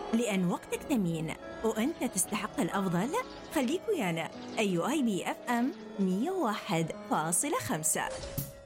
لأن وقتك ثمين وأنت تستحق الأفضل. خليك ويانا. أيو آي بي اف ام 101.5.